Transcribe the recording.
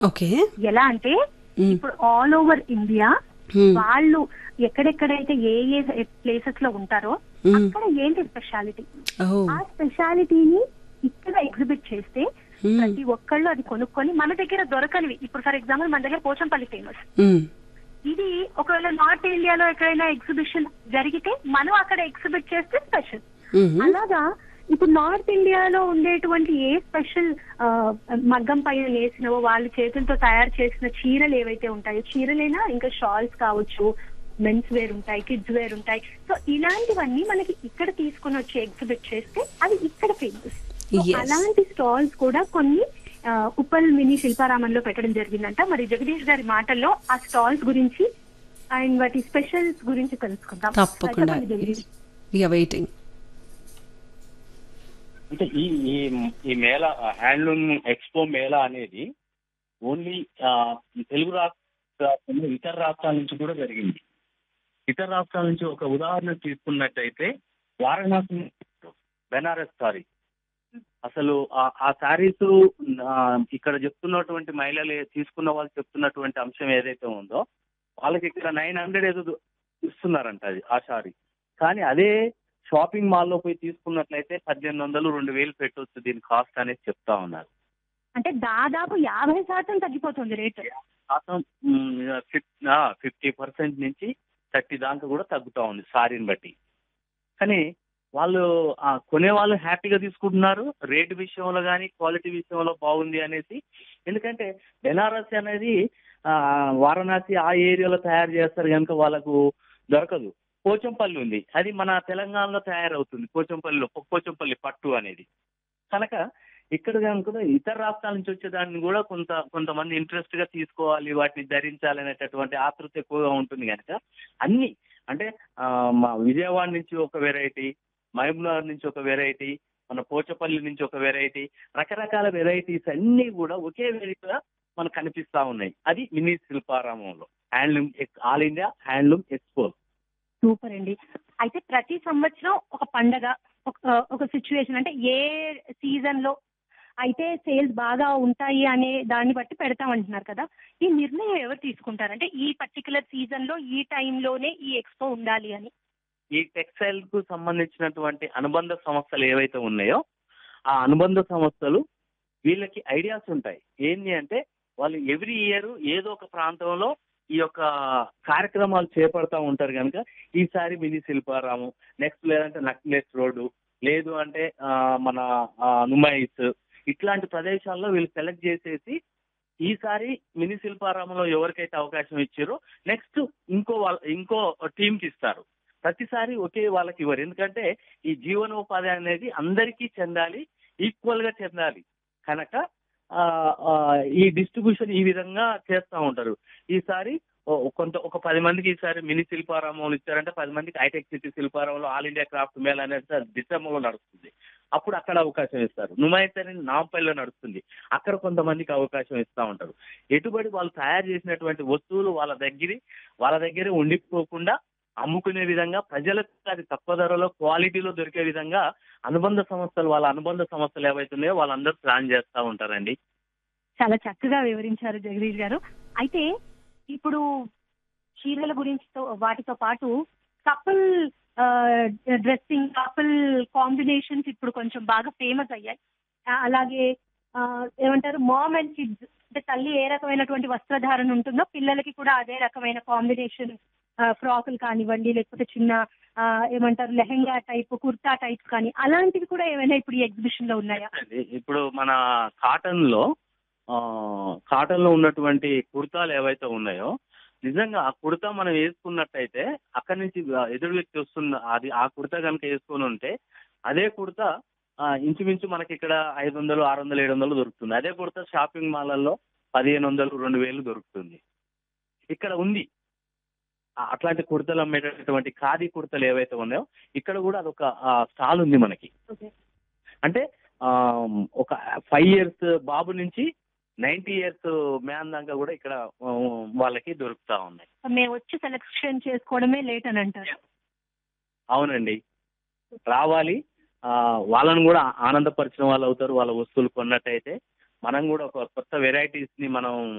Okay. ఎలా అంటే హ్మ్. ఇప్పుడు ఆల్ ఓవర్ ఇండియా హ్మ్. వాళ్ళు ఎక్కడెక్కడైతే ఏ ఏ ప్లేసెస్ లో ఉంటారో హ్మ్. అక్కడ ఏంటి స్పెషాలిటీ, ఓహ్! ఆ స్పెషాలిటీని ఇక్కడ ఎగ్జిబిట్ చేస్తే హ్మ్. ప్రతి ఒక్కళ్ళు అది కొనుక్కొని మన దగ్గర దొరకనివి, ఇప్పుడు ఫర్ ఎగ్జాంపుల్ మన దగ్గర పోచంపల్లి ఫేమస్, హ్మ్. ఇది ఒకవేళ నార్త్ ఇండియాలో ఎక్కడైనా ఎగ్జిబిషన్ జరిగితే మనం అక్కడ ఎగ్జిబిట్ చేస్తే స్పెషల్. హుహు. అలాగా ఇప్పుడు నార్త్ ఇండియాలో ఉండేటువంటి ఏ స్పెషల్ మగ్గం పైన నేసినవో వాళ్ళు చేతులతో తయారు చేసిన చీరలు ఏవైతే ఉంటాయో, చీరలైనా ఇంకా షాల్స్ కావచ్చు, మెన్స్ వేర్ ఉంటాయి, కిడ్స్ వేర్ ఉంటాయి. సో ఇలాంటివన్నీ మనకి ఇక్కడ తీసుకొని వచ్చి ఎగ్జిబిట్ చేస్తే అది ఇక్కడ ఫేమస్. So yes. అలాంటి స్టాల్స్ కూడా కొన్ని ఉప్పల్ మినీ శిల్పారామంలో పెట్టడం జరిగిందంట. మరి జగదీష్ గారి మాటల్లో ఆ స్టాల్స్ గురించి అండ్ వాటి స్పెషల్స్ గురించి తెలుసుకుందాం. తప్పకుండా. చెప్పండి జగదీష్. We are waiting. అంటే ఈ ఈ ఈ మేళా హ్యాండ్లూమ్ ఎక్స్పో మేళా అనేది ఓన్లీ తెలుగు రాష్ట్రాలు ఇతర రాష్ట్రాల నుంచి కూడా జరిగింది. ఇతర రాష్ట్రాల నుంచి ఒక ఉదాహరణ తీసుకున్నట్టయితే వారణాసి, బెనారస్ సారీ, అసలు ఆ శారీస్ ఇక్కడ చెప్తున్నటువంటి మహిళలు తీసుకున్న వాళ్ళు చెప్తున్నటువంటి అంశం ఏదైతే ఉందో వాళ్ళకి ఇక్కడ 900 ఏదో ఇస్తున్నారంట అది ఆ శారీ. కానీ అదే షాపింగ్ మాల్లో పోయి తీసుకున్నట్లయితే 1800 2000 పెట్టవచ్చు దీని కాస్ట్ అనేది చెప్తా ఉన్నారు. అంటే దాదాపు 50% తగ్గిపోతుంది రేట్. శాతం 50% నుంచి 30 దాకా కూడా తగ్గుతా ఉంది సారీని బట్టి. కానీ వాళ్ళు కొనే వాళ్ళు హ్యాపీగా తీసుకుంటున్నారు రేటు విషయంలో కానీ క్వాలిటీ విషయంలో బాగుంది అనేసి. ఎందుకంటే బెనారస్ అనేది వారణాసి ఆ ఏరియాలో తయారు చేస్తారు కనుక వాళ్ళకు దొరకదు. పోచంపల్లి ఉంది, అది మన తెలంగాణలో తయారవుతుంది. పోచంపల్లి పట్టు అనేది కనుక ఇక్కడ కనుక ఇతర రాష్ట్రాల నుంచి వచ్చేదాన్ని కూడా కొంతమంది ఇంట్రెస్ట్ గా తీసుకోవాలి, వాటిని ధరించాలి అనేటటువంటి ఆతృత ఎక్కువగా ఉంటుంది కనుక అన్ని అంటే మా విజయవాడ నుంచి ఒక వెరైటీ, మహబూబ్నగర్ నుంచి ఒక వెరైటీ, మన పోచపల్లి నుంచి ఒక వెరైటీ, రకరకాల వెరైటీస్ అన్ని కూడా ఒకే వేదికగా మనకు కనిపిస్తా ఉన్నాయి. అది mini శిల్పారామంలో handloom all India handloom expo. Super అండి. అయితే ప్రతి సంవత్సరం ఒక పండగ, ఒక సిచ్యువేషన్, అంటే ఏ సీజన్ లో అయితే సేల్స్ బాగా ఉంటాయి అనే దాన్ని బట్టి పెడతామంటున్నారు కదా. ఈ నిర్ణయం ఎవరు తీసుకుంటారు, అంటే ఈ పర్టికులర్ సీజన్ లో ఈ టైంలోనే ఈ ఎక్స్పో ఉండాలి అని? ఈ టెక్స్టైల్ కు సంబంధించినటువంటి అనుబంధ సంస్థలు ఏవైతే ఉన్నాయో ఆ అనుబంధ సంస్థలు వీళ్ళకి ఐడియాస్ ఉంటాయి. ఏంటి అంటే వాళ్ళు ఎవ్రీ ఇయర్ ఏదో ఒక ప్రాంతంలో ఈ యొక్క కార్యక్రమాలు చేపడతా ఉంటారు కనుక ఈసారి మినీ శిల్పారామం, నెక్స్ట్ లేదంటే నక్లెస్ రోడ్డు, లేదు అంటే మన నుమాయిస్, ఇట్లాంటి ప్రదేశాల్లో వీళ్ళు సెలెక్ట్ చేసేసి ఈసారి మినీ శిల్పారామంలో ఎవరికైతే అవకాశం ఇచ్చారో నెక్స్ట్ ఇంకో టీంకి ఇస్తారు. ప్రతిసారి ఒకే వాళ్ళకి ఇవ్వరు. ఎందుకంటే ఈ జీవనోపాధి అనేది అందరికీ చెందాలి, ఈక్వల్ గా చెందాలి కనుక ఈ డిస్ట్రిబ్యూషన్ ఈ విధంగా చేస్తూ ఉంటారు. ఈసారి ఒక 10 మందికి ఈసారి మినీ శిల్పారామంలో ఇచ్చారంటే 10 మందికి hitech city శిల్పారామంలో all India craft Mela అనేది డిసెంబర్లో నడుస్తుంది, అప్పుడు అక్కడ అవకాశం ఇస్తారు. నుమాయిత్ అనేది నాంపల్లిలో నడుస్తుంది, అక్కడ కొంతమందికి అవకాశం ఇస్తూ ఉంటారు. ఎటుబడి వాళ్ళు తయారు చేసినటువంటి వస్తువులు వాళ్ళ దగ్గరే ఉండిపోకుండా అమ్ముకునే విధంగా, ప్రజలకు అది తక్కువ ధరలో క్వాలిటీలో దొరికే విధంగా వాళ్ళ అనుబంధ సంస్థలు ఏవైతున్నాయో వాళ్ళందరూ ప్లాన్ చేస్తూ ఉంటారండి. చాలా చక్కగా వివరించారు జగదీష్ గారు. అయితే ఇప్పుడు చీరల గురించి వాటితో పాటు కపుల్ డ్రెస్సింగ్, కపుల్ కాంబినేషన్స్ ఇప్పుడు కొంచెం బాగా ఫేమస్ అయ్యాయి. అలాగే ఏమంటారు, మామ్ అండ్ కిడ్స్, అంటే తల్లి ఏ రకమైనటువంటి వస్త్రధారణ ఉంటుందో పిల్లలకి కూడా అదే రకమైన కాంబినేషన్ ఫ్రాకులు కానివ్వండి, లేకపోతే చిన్న ఏమంటారు లెహెంగా టైప్, కుర్తా టైప్ కానీ అలాంటివి కూడా ఏమైనా ఇప్పుడు ఈ ఎగ్జిబిషన్ లో ఉన్నాయా? ఇప్పుడు మన కాటన్ లో ఉన్నటువంటి కుర్తాలు ఏవైతే ఉన్నాయో నిజంగా ఆ కుర్తా మనం వేసుకున్నట్టయితే అక్కడి నుంచి ఎదురు వ్యక్తి వస్తుంది, అది ఆ కుర్తా కనుక వేసుకొని ఉంటే అదే కుర్తా ఇంచుమించు మనకి ఇక్కడ 500 600 700 దొరుకుతుంది. అదే కుర్తా షాపింగ్ మాల్లలో 1500 2000 దొరుకుతుంది. ఇక్కడ ఉంది అట్లాంటి కుర్తలు అమ్మేటటువంటి ఖాదీ కుర్తలు ఏవైతే ఉన్నాయో ఇక్కడ కూడా అదొక స్టాల్ ఉంది మనకి. అంటే ఒక 5 years బాబు నుంచి 90 years మ్యాన్ దాకా కూడా ఇక్కడ వాళ్ళకి దొరుకుతా ఉన్నాయి. మేము వచ్చి సెలెక్షన్ చేసుకోవడమే లేట్ అని అంటారు. అవునండి, రావాలి, వాళ్ళను కూడా ఆనందపరిచిన వాళ్ళు అవుతారు వాళ్ళ వస్తువులు కొన్నట్టయితే. మనం కూడా ఒక కొత్త వెరైటీస్ ని మనం